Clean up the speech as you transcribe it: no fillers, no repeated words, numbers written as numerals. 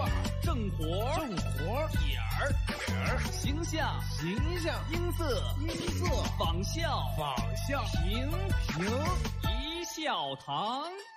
正活点儿形象音色仿效评一笑堂。